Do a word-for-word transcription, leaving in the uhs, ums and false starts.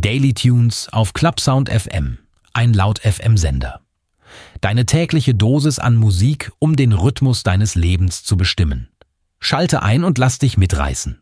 Daily Tunes auf Clubsound F M, ein Laut-F M-Sender. Deine tägliche Dosis an Musik, um den Rhythmus deines Lebens zu bestimmen. Schalte ein und lass dich mitreißen.